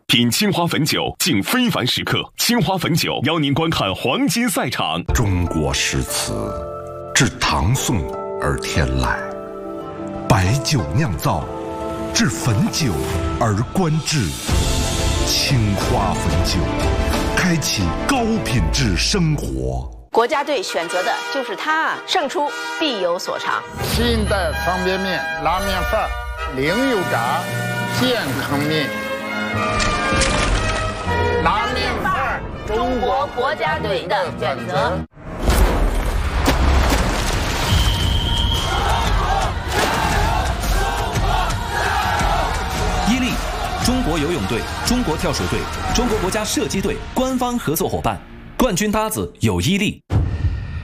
品青花汾酒，敬非凡时刻。青花汾酒邀您观看黄金赛场。 中国诗词自唐宋而天来，白酒酿造，至汾酒而观致。青花汾酒，开启高品质生活。 国家队选择的就是它，胜出必有所长。 新一代方便面、拉面范儿，零油炸，健康面。拉面范儿， 中国国家队的选择。 伊利，中国游泳队、中国跳水队、中国国家射击队官方合作伙伴，冠军搭子有伊利。